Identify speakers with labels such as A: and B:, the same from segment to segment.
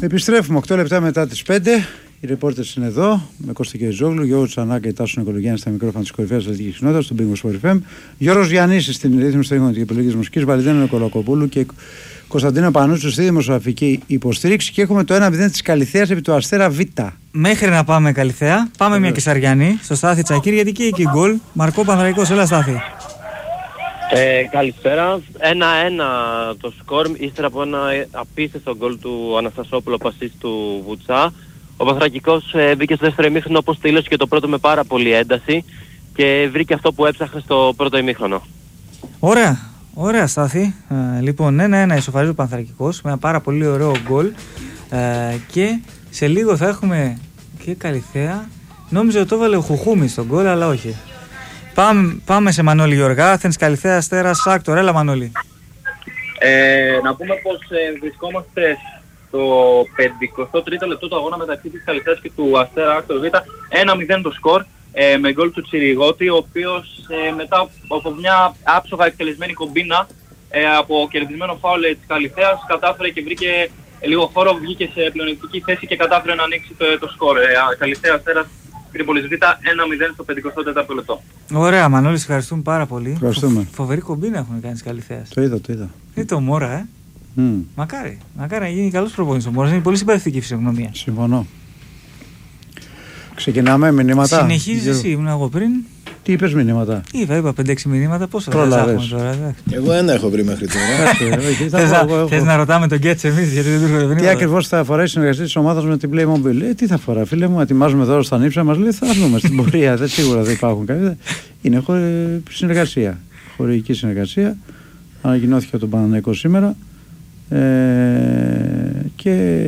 A: Επιστρέφουμε 8 λεπτά μετά τις 5. Οι ρεπόρτες είναι εδώ με Κώστα Κεριζόγλου, Γιώργο Τσανάκα και Τάσο Νικολογιάννη στα μικρόφωνα της κορυφαίας αθλητικής κοινότητας του Big West FM. Γιώργος Γιαννίσης στην ρύθμιση των ήχων και επιλογής μουσικής, Βαλεντίνο Νικολακοπούλου και Κωνσταντίνο Πανούτσου στη δημοσιογραφική υποστήριξη. Και έχουμε το 1-0 της Καλιθέας επί του Αστέρα Β.
B: Μέχρι να πάμε Καλιθέα, πάμε μια Κεσαριανή στο Στάθη Τσακίρ, γιατί και εκεί γκολ. Μαρκό Παναθηναϊκός, έλα Στάθη.
C: Καλησπέρα. 1-1 το σκορ ύστερα από ένα απίστευτο γκολ του Αναστασόπουλου, πασίς του Βουτσά. Ο Παναθηναϊκός μπήκε στο δεύτερο ημίχρονο όπως τελείωσε και το πρώτο με πάρα πολύ ένταση και βρήκε αυτό που έψαχνε στο πρώτο ημίχρονο.
B: Ωραία Στάθη. Λοιπόν, 1-1 ισοφαρίζει ο Παναθηναϊκός με ένα πάρα πολύ ωραίο γκολ και σε λίγο θα έχουμε και Καλιθέα. Νόμιζα ότι το έβαλε ο Χουχούμης στον γκολ, αλλά όχι. Πάμε σε Μανώλη Γιωργά, Αθήνης Καλιθέα, Αστέρας Σάκτορ. Έλα Μανώλη.
D: Να πούμε πως βρισκόμαστε στο 53ο λεπτό του αγώνα μεταξύ της Καλιθέας και του Αστέρα Άκτορ Β. 1-0 το σκορ με γκολ του Τσιριγότη, ο οποίος μετά από μια άψογα εκτελεσμένη κομπίνα από κερδισμένο φάουλ της Καλιθέας κατάφερε και βρήκε λίγο χώρο, βγήκε σε πλεονεκτική θέση και κατάφερε να ανοίξει το σκορ. Καλιθέα Αστέρας Τρίπολης Β 1-0 στο 54ο λεπτό.
B: Ωραία Μανώλη, σε ευχαριστούμε πάρα πολύ.
A: Ευχαριστούμε.
B: Φοβερή κομπίνα έχουν κάνει της Καλιθέας.
A: Το είδα.
B: Είναι το Μόρα, Μακάρι να γίνει καλός προπονητής ο Μόρας. Είναι πολύ συμπαθητική φυσιογνωμία.
A: Συμφωνώ. Ξεκινάμε μηνύματα.
B: Συνεχίζεις εσύ, ήμουν εγώ πριν.
A: Τι είπες μηνύματα?
B: Είπα 5-6 μηνύματα, πόσο θα έχουμε τώρα?
E: Εγώ ένα έχω βρει μέχρι τώρα.
B: Θες να ρωτάμε τον Γκέτς εμείς, γιατί δεν του έρχονται?
A: Τι ακριβώς θα αφορά η συνεργασία της ομάδας με την Playmobil? Τι θα αφορά, φίλε μου, ετοιμάζουμε δώρο στα νύψα, μας λέει θα δούμε στην πορεία. Σίγουρα δεν υπάρχουν κάποια. Είναι συνεργασία, χορηγική συνεργασία. Ανακοινώθηκε από τον Παναθηναϊκό σήμερα και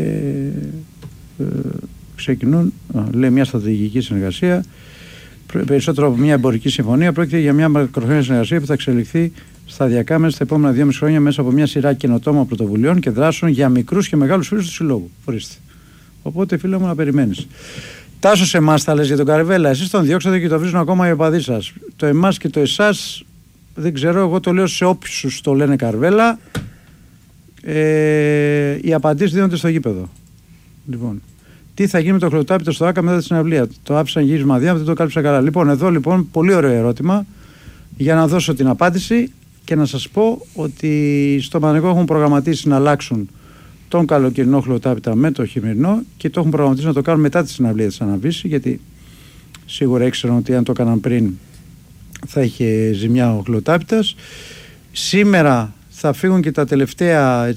A: ξεκινούν, λέει, μια στρατηγική συνεργασία. Περισσότερο από μια εμπορική συμφωνία, πρόκειται για μια μακροχρόνια συνεργασία που θα εξελιχθεί σταδιακά μέσα στα επόμενα 2,5 χρόνια μέσα από μια σειρά καινοτόμων πρωτοβουλειών και δράσεων για μικρούς και μεγάλους φίλους του συλλόγου. Ορίστε. Οπότε, φίλε μου, να περιμένεις. Τάσο, σε εμάς τα λες για τον Καρβέλα. Εσείς τον διώξατε και το βρίζουν ακόμα οι οπαδοί σας. Το εμάς και το εσάς δεν ξέρω, εγώ το λέω σε όποιους το λένε Καρβέλα. Οι απαντήσεις δίνονται στο γήπεδο. Λοιπόν. Τι θα γίνει με το χλωτάπιτο στο ΆΚΑ μετά τη συναυλία? Το άφησαν γύρισμα διά, δεν το κάλυψα καλά. Λοιπόν, εδώ λοιπόν πολύ ωραίο ερώτημα για να δώσω την απάντηση και να σας πω ότι στο Παναθηναϊκό έχουν προγραμματίσει να αλλάξουν τον καλοκαιρινό χλωτάπιτα με το χειμερινό και το έχουν προγραμματίσει να το κάνουν μετά τη συναυλία της Αναβίση, γιατί σίγουρα ήξεραν ότι αν το έκαναν πριν θα είχε ζημιά ο χλωτάπιτας. Σήμερα θα φύγουν και τα τελευταία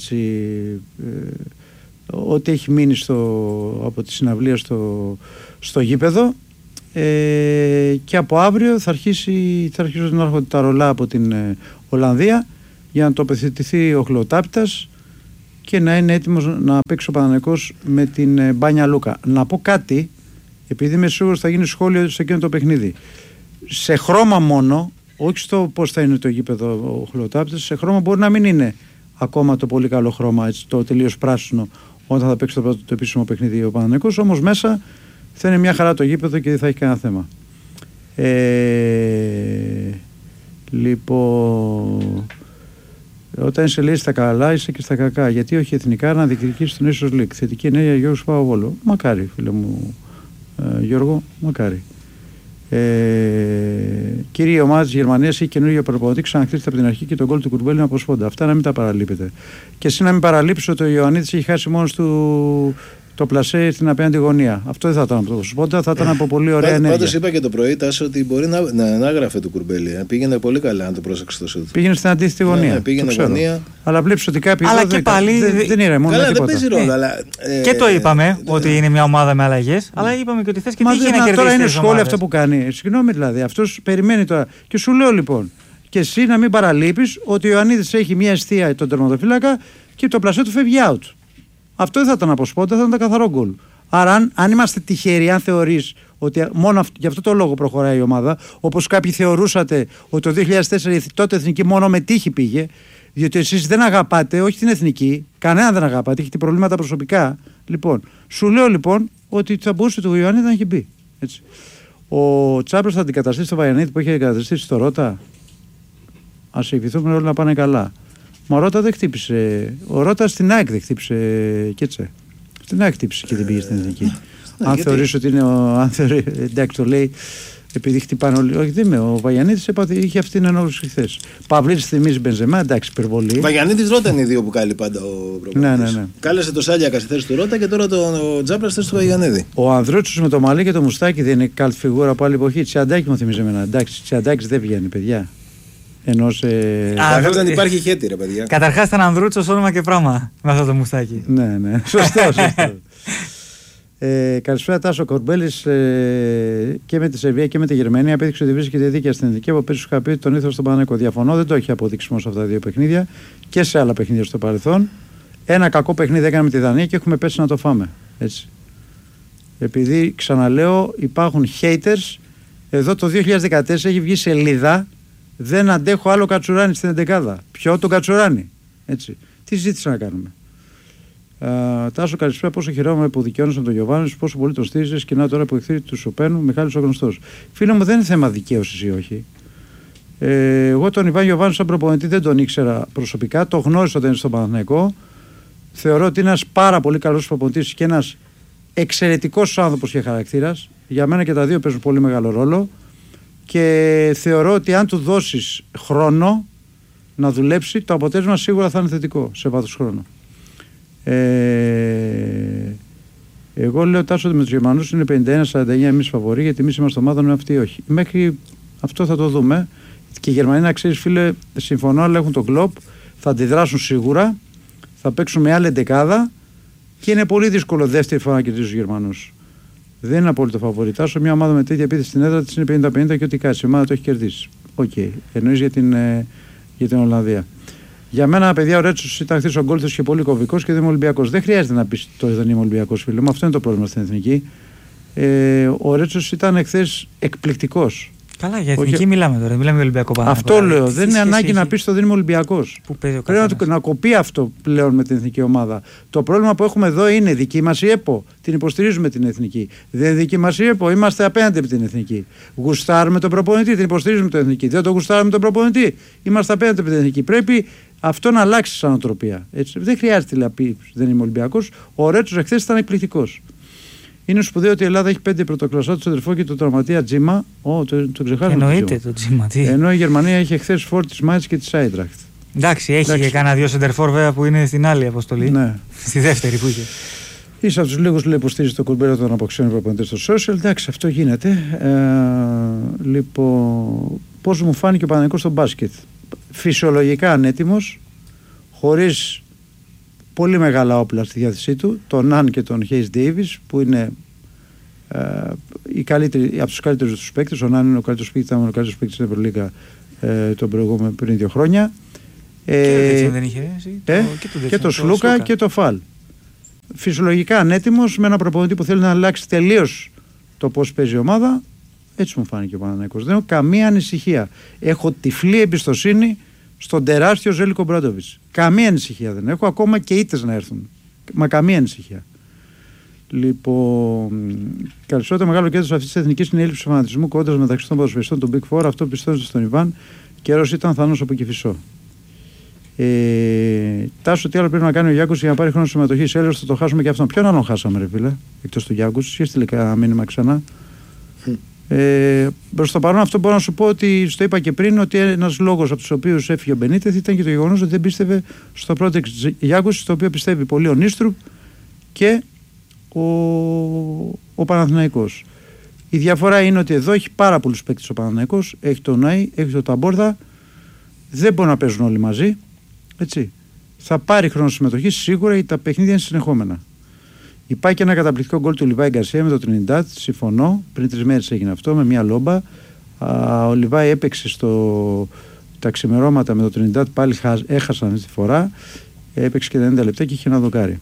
A: ό,τι έχει μείνει από τη συναυλία στο γήπεδο και από αύριο θα αρχίσουν να έρχονται τα ρολά από την Ολλανδία για να τοποθετηθεί ο χλωτάπιτας και να είναι έτοιμος να παίξει ο Παναθηναϊκός με την Μπάνια Λούκα. Να πω κάτι, επειδή είμαι σίγουρος θα γίνει σχόλιο σε εκείνο το παιχνίδι. Σε χρώμα μόνο, όχι στο πώς θα είναι το γήπεδο ο χλωτάπιτας, σε χρώμα μπορεί να μην είναι ακόμα το πολύ καλό χρώμα, το τελείως πράσινο, όταν θα παίξει το πρώτο το επίσημο παιχνίδι ο Παναθηναϊκός, όμως μέσα θα είναι μια χαρά το γήπεδο και δεν θα έχει κανένα θέμα. Λοιπόν, όταν είσαι λέει στα καλά, είσαι και στα κακά. Γιατί όχι εθνικά να διεκδικήσει τον Nations League? Θετική ενέργεια Γιώργος Παπαβόλου. Μακάρι, φίλε μου Γιώργο, μακάρι. Κύριε, η ομάδα της Γερμανίας έχει καινούργια προπονητή, ξαναχτίστε από την αρχή και τον γκολ του Κουρμπέλη είναι από σπόντα. Αυτά να μην τα παραλείπετε. Και εσύ να μην παραλείψεις ότι ο Ιωαννίδης έχει χάσει μόνος του το πλασέ στην απέναντι γωνία. Αυτό δεν θα ήταν από σπόντα, θα ήταν από πολύ ωραία ενέργεια.
E: Πάντως είπα και το πρωί, Τάσο, ότι μπορεί να ανάγραφε του Κουρμπέλη. Πήγαινε πολύ καλά, αν το πρόσεξε το σούτ.
A: Πήγαινε στην αντίθετη γωνία.
E: Ναι, πήγαινε γωνία.
A: Αλλά βλέπεις ότι κάποιοι
B: αλλά και πάλι
A: δεν ηρεμούν.
E: Καλά, δεν παίζει ρόλο.
B: Και το είπαμε ότι είναι μια ομάδα με αλλαγές, αλλά είπαμε και ότι θες και τι είχε να κερδίσει.
A: Τώρα είναι σχόλιο αυτό που κάνει. Συγγνώμη δηλαδή, αυτός περιμένει τώρα. Και σου λέω λοιπόν, και εσύ να μην παραλείπεις ότι ο Ιωαννίδης έχει μια αιστεία τον τερματοφύλακα και το πλασέ του φεύγει out. Αυτό δεν θα ήταν από σπόντα, θα ήταν καθαρό γκολ. Άρα, αν είμαστε τυχεροί, αν θεωρείς ότι μόνο για αυτό το λόγο προχωράει η ομάδα, όπως κάποιοι θεωρούσατε ότι το 2004 η τότε εθνική μόνο με τύχη πήγε, διότι εσείς δεν αγαπάτε, όχι την εθνική, κανένα δεν αγαπάτε, έχετε προβλήματα προσωπικά. Λοιπόν, σου λέω λοιπόν ότι θα μπορούσε το Ιωάννη να έχει μπει. Έτσι. Ο Τσάπρος θα αντικαταστήσει το Βαϊανίδη που έχει αντικαταστήσει στο Ρώτα. Ας ευχηθούμε όλοι να πάνε καλά. Μα ο Ρώτα δεν χτύπησε. Ο Ρώτα στην ΑΕΚ δεν χτύπησε και έτσι. Τι να χτύψει και δεν πήγε στην εθνική. Αν θεωρείς ότι είναι εντάξει, το λέει επειδή χτυπάνε όλοι. Όχι, δεν είμαι. Ο Βαγιανίδης είχε αυτή την ενόχληση χθες. Παυλίδης θυμίζει Μπενζεμά, εντάξει, υπερβολή.
E: Βαγιανίδης Ρότα είναι οι δύο που κάλει πάντα ο προπονητής. Ναι. Κάλεσε το Σάλιακα στη θέση του Ρότα και τώρα ο Τζάπρας στη θέση του Βαγιανίδη.
A: Ο Ανδρούτσος με το μαλλί και το μουστάκι δεν είναι καλτ φιγούρα από άλλη εποχή. Τσιαντάκι μου θυμίζει εμένα. Εντάξει, Τσιαντάκι δεν βγαίνει, παιδιά. Ενώ σε.
E: Δεν υπάρχει χέτη, ρε παιδιά.
B: Καταρχάς ήταν Ανδρούτσος όνομα και πράγμα με αυτό το μουστάκι.
A: Ναι. Σωστό. Καλησπέρα, Τάσο. Κορμπέλης και με τη Σερβία και με τη Γερμανία απέδειξε ότι βρίσκεται δίκαια στην εθνική. Από πέρυσι είχα πει τον ήθελα στον Παναθηναϊκό. Διαφωνώ, δεν το έχει αποδείξει μόνο σε αυτά τα δύο παιχνίδια και σε άλλα παιχνίδια στο παρελθόν. Ένα κακό παιχνίδι έκανε με τη Δανία και έχουμε πέσει να το φάμε. Έτσι. Επειδή ξαναλέω, υπάρχουν haters. Εδώ το 2014 έχει βγει σελίδα. Δεν αντέχω άλλο Κατσουράνη στην 11. Ποιο τον Κατσουράνη. Έτσι. Τι ζήτησα να κάνουμε. Τάσο, καλησπέρα. Πόσο χαιρόμαι που δικαιώνεσαι με τον Γιωβάνη, πόσο πολύ τον στήριζε και να τώρα που εχθροί του Σοπαίνου, Μιχάλης ο γνωστός. Φίλε μου, δεν είναι θέμα δικαίωσης ή όχι. Εγώ τον Ιβάν Γιωβάνη, σαν προπονητή, δεν τον ήξερα προσωπικά. Το γνώρισα όταν είναι στον Παναθηναϊκό. Θεωρώ ότι είναι ένας πάρα πολύ καλός προπονητής και ένας εξαιρετικός άνθρωπος και χαρακτήρας. Για μένα και τα δύο παίζουν πολύ μεγάλο ρόλο. Και θεωρώ ότι αν του δώσεις χρόνο να δουλέψει, το αποτέλεσμα σίγουρα θα είναι θετικό σε βάθος χρόνου. Εγώ λέω, Τάσο, ότι με τους Γερμανούς είναι 51-49 εμείς φαβοροί, γιατί εμείς είμαστε ομάδα, με αυτοί όχι. Μέχρι αυτό θα το δούμε. Και οι Γερμανοί, να ξέρεις, φίλε, συμφωνώ, αλλά έχουν τον κλοπ, θα αντιδράσουν σίγουρα, θα παίξουν με άλλη εντεκάδα και είναι πολύ δύσκολο δεύτερη φορά να κερδίσει τους Γερμανούς. Δεν είναι απόλυτο φαβορί. Τάσο, μια ομάδα με τέτοια επίθεση στην έδρα της είναι 50-50 και ό,τι κάτσει. Η ομάδα το έχει κερδίσει. Οκ. Εννοείς για την Ολλανδία. Για μένα, παιδιά, ο Ρέτσος ήταν χθες ο γκόλτος και πολύ κομβικός και δεν είμαι Ολυμπιακός. Δεν χρειάζεται να πεις το δεν είμαι Ολυμπιακός, φίλε μου. Αυτό είναι το πρόβλημα στην εθνική. Ο Ρέτσος ήταν χθες εκπληκτικός.
B: Καλά, για εθνική μιλάμε τώρα. Μιλάμε για Ολυμπιακό πάνω.
A: Αυτό λέω. Δεν είναι ανάγκη να πεις το δεν είμαι Ολυμπιακός. Πρέπει να κοπεί αυτό πλέον με την εθνική ομάδα. Το πρόβλημα που έχουμε εδώ είναι δική μας η ΕΠΟ. Την υποστηρίζουμε την εθνική. Δεν είναι δική μας η ΕΠΟ. Είμαστε απέναντι από την εθνική. Γουστάρουμε τον προπονητή, την υποστηρίζουμε την εθνική. Δεν το γουστάρουμε τον προπονητή. Είμαστε απέναντι από την εθνική. Πρέπει αυτό να αλλάξει σαν οτροπία. Έτσι. Δεν χρειάζεται να πει δεν είμαι Ολυμπιακός. Ο Ρέτσος εχθές ήταν εκπληκτικός. Είναι σπουδαίο ότι η Ελλάδα έχει 5 πρωτοκλασσά του αδερφό και τον τραυματία Τζίμα. Το ξεχάσαμε.
B: Εννοείται το Τζίμα.
A: Ενώ η Γερμανία είχε χθες φόρ της Μάιτς και της Άιντραχτ.
B: Εντάξει, έχει και κάνα 2 σεντερφόρ βέβαια που είναι στην άλλη αποστολή.
A: Ναι.
B: Στη δεύτερη που είχε.
A: Είσαι από τους λίγους που στηρίζει το κουρμπέλο των αποξένων προπονητές στο social. Εντάξει, αυτό γίνεται. Λοιπόν, πώς μου φάνηκε ο Παναθηναϊκός στο μπάσκετ. Φυσιολογικά ανέτοιμος, χωρίς πολύ μεγάλα όπλα στη διάθεσή του, τον Ναν και τον Χέις Ντέιβις, που είναι από τους καλύτερους τους παίκτες. Ο Ναν είναι ο καλύτερος παίκτης, ήταν ο καλύτερος παίκτης στην Ευρωλίγα τον προηγούμενο πριν 2 χρόνια.
B: Και δεν είχε,
A: και το Σλούκα και το Φαλ. Φυσιολογικά ανέτοιμος, με ένα προπονητή που θέλει να αλλάξει τελείως το πώς παίζει η ομάδα. Έτσι μου φάνηκε ο Παναθηναϊκός. Δεν έχω καμία ανησυχία. Έχω τυφλή εμπιστοσύνη στον τεράστιο Ζέλικο Μπράντοβιτς. Καμία ανησυχία δεν έχω, ακόμα και ήττες να έρθουν. Μα καμία ανησυχία. Λοιπόν, καλωσόριζω. Το μεγάλο κέντρο αυτή τη εθνική είναι η έλλειψη φανατισμού κόντρα μεταξύ των ποδοσφαιριστών του Big Four. Αυτό πιστεύω στον Ιβάν. Καιρός ήταν θανός από Κηφισό. Τάσο, τι άλλο πρέπει να κάνει ο Γιάνκος για να πάρει χρόνο συμμετοχή. Έλεγε θα το χάσουμε και αυτόν. Ποιον άλλον χάσαμε, ρε φίλε, εκτός του Γιάνκος. Εσύ έστειλε κανένα μήνυμα ξανά. Προς το παρόν, αυτό μπορώ να σου πω ότι στο είπα και πριν, ότι ένας λόγος από τους οποίους έφυγε ο Μπενίτεθ ήταν και το γεγονός ότι δεν πίστευε στο project Γιάνκος, στο οποίο πιστεύει πολύ ο Νίστρουπ και ο Παναθηναϊκός. Η διαφορά είναι ότι εδώ έχει πάρα πολλούς παίκτες ο Παναθηναϊκός. Έχει τον Νάι, έχει τον Ταμπόρδα. Δεν μπορούν να παίζουν όλοι μαζί. Έτσι. Θα πάρει χρόνο συμμετοχή σίγουρα, γιατί τα παιχνίδια είναι συνεχόμενα. Υπάρχει και ένα καταπληκτικό γκολ του Λιβάη Γκαρσία με το Τρινιντάτ. Συμφωνώ. Πριν 3 μέρες έγινε αυτό με μια λόμπα. Ο Λιβάη έπαιξε τα ξημερώματα με το Τρινιντάτ. Πάλι έχασαν αυτή τη φορά. Έπαιξε και 90 λεπτά και είχε ένα δοκάρι.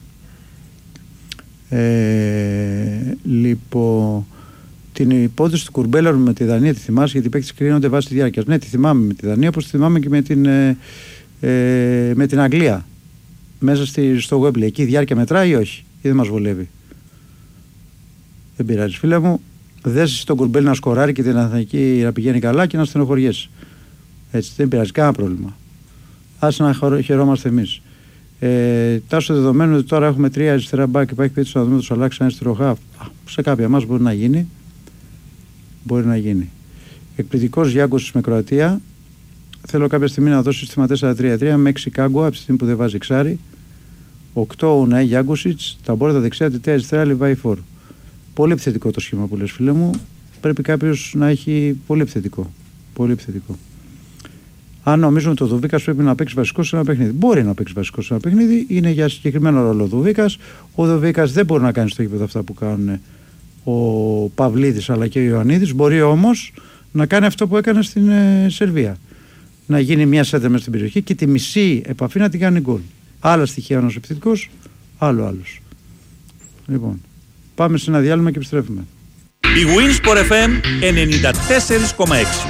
A: Λοιπόν, την υπόθεση του Κουρμπέλαρου με τη Δανία τη θυμάσαι, γιατί οι παίκτες κρίνονται βάσει τη διάρκεια. Ναι, τη θυμάμαι με τη Δανία, όπως τη θυμάμαι και με την Αγγλία. Μέσα στο Wembley. Εκεί η διάρκεια μετράει ή όχι, ή δεν μας βολεύει. Δεν πειράζει, φίλε μου. Δες τον Κουρμπέλ να σκοράρει και την Αθηναϊκή να πηγαίνει καλά και να στενοχωριέσαι. Έτσι, δεν πειράζει κανένα πρόβλημα. Άσε να χαιρόμαστε εμείς. Τάσο δεδομένου ότι τώρα έχουμε 3 αριστερά μπακ, υπάρχει περίπτωση να δούμε τους αλλάξει ένα αριστερό χαφ. Σε κάποια μας μπορεί να γίνει. Μπορεί να γίνει. Εκπληκτικός Γιάγκοσιτς με Κροατία. Θέλω κάποια στιγμή να δώσω σύστημα 4-3-3 με 6 Κάγκο από τη στιγμή που δεν βάζει ξάρι. 8 Ουνάι Γιάγκοσιτς, τα μπόρτα δεξιά, τη αριστερά, Λιβάη Φόρ. Πολύ επιθετικό το σχήμα που λες, φίλε μου. Πρέπει κάποιος να έχει πολύ επιθετικό. Πολύ επιθετικό. Αν νομίζουν ότι ο Δουβίκας πρέπει να παίξει βασικό σε ένα παιχνίδι, μπορεί να παίξει βασικό σε ένα παιχνίδι, είναι για συγκεκριμένο ρόλο ο Δουβίκας. Ο Δουβίκας δεν μπορεί να κάνει στο γήπεδο αυτά που κάνουν ο Παυλίδης αλλά και ο Ιωαννίδης. Μπορεί όμως να κάνει αυτό που έκανε στην Σερβία. Να γίνει μια σέντα μέσα στην περιοχή και τη μισή επαφή να την κάνει γκολ. Άλλα στοιχεία ένας επιθετικός, άλλος. Λοιπόν, πάμε σε ένα διάλειμμα και επιστρέφουμε.
F: Η Winsport FM 94,6.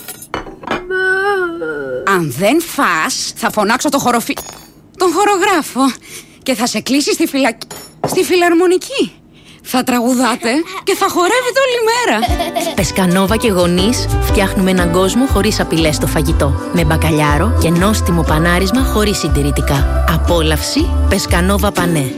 G: Αν δεν φας, θα φωνάξω τον χορογράφο και θα σε κλείσει στη φιλαρμονική. Θα τραγουδάτε και θα χορεύετε όλη μέρα.
H: Πεσκανόβα και γονείς φτιάχνουμε έναν κόσμο χωρίς απειλές στο φαγητό. Με μπακαλιάρο και νόστιμο πανάρισμα χωρίς συντηρητικά. Απόλαυση Πεσκανόβα Πανέ.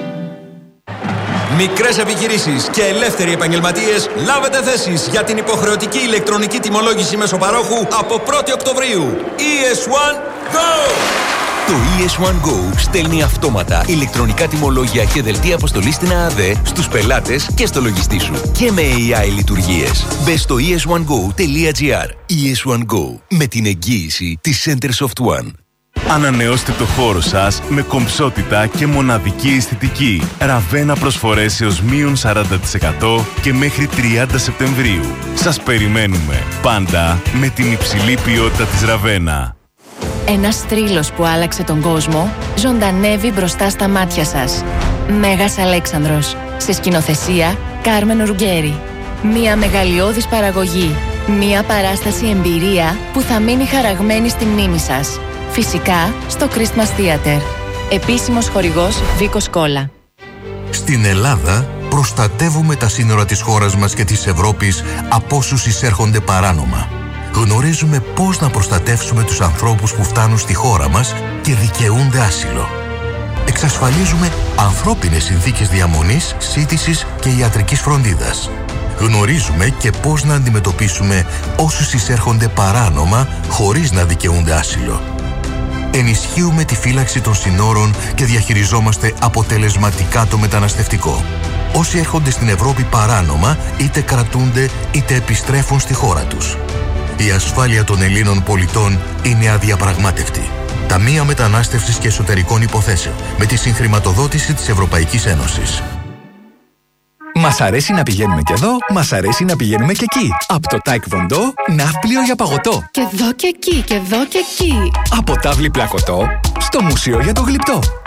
I: Μικρές επιχειρήσεις και ελεύθεροι επαγγελματίες, λάβετε θέσεις για την υποχρεωτική ηλεκτρονική τιμολόγηση μεσοπαρόχου από 1η Οκτωβρίου. ES1 Go!
J: Το ES1 Go στέλνει αυτόματα ηλεκτρονικά τιμολόγια και δελτία αποστολής στην ΑΑΔΕ στους πελάτες και στο λογιστή σου. Και με AI λειτουργίες. Μπες στο es1go.gr. ES1 Go. Με την εγγύηση της Centersoft One.
K: Ανανεώστε το χώρο σας με κομψότητα και μοναδική αισθητική. Ραβένα προσφορές έως μείον 40% και μέχρι 30 Σεπτεμβρίου. Σας περιμένουμε πάντα με την υψηλή ποιότητα της Ραβένα.
H: Ένας θρύλος που άλλαξε τον κόσμο ζωντανεύει μπροστά στα μάτια σας. Μέγας Αλέξανδρος. Σε σκηνοθεσία Κάρμεν Ρουγκέρι. Μια μεγαλειώδης παραγωγή. Μια παράσταση εμπειρία που θα μείνει χαραγμένη στη μνήμη σας. Φυσικά στο Christmas Theater. Επίσημος χορηγός Βίκος Κόλλα.
L: Στην Ελλάδα προστατεύουμε τα σύνορα της χώρας μας και της Ευρώπης από όσους εισέρχονται παράνομα. Γνωρίζουμε πώς να προστατεύσουμε τους ανθρώπους που φτάνουν στη χώρα μας και δικαιούνται άσυλο. Εξασφαλίζουμε ανθρώπινες συνθήκες διαμονής, σύντησης και ιατρικής φροντίδας. Γνωρίζουμε και πώς να αντιμετωπίσουμε όσους εισέρχονται παράνομα χωρίς να δικαιούνται άσυλο. Ενισχύουμε τη φύλαξη των συνόρων και διαχειριζόμαστε αποτελεσματικά το μεταναστευτικό. Όσοι έρχονται στην Ευρώπη παράνομα, είτε κρατούνται είτε επιστρέφουν στη χώρα τους. Η ασφάλεια των Ελλήνων πολιτών είναι αδιαπραγμάτευτη. Ταμεία Μετανάστευσης και Εσωτερικών Υποθέσεων, με τη συγχρηματοδότηση της Ευρωπαϊκής Ένωσης.
M: Μας αρέσει να πηγαίνουμε και εδώ, μας αρέσει να πηγαίνουμε και εκεί. Από το Taekwondo, ναύπλιο για παγωτό.
N: Και εδώ και εκεί, και εδώ και εκεί.
M: Από τάβλη πλακωτό, στο μουσείο για το γλυπτό.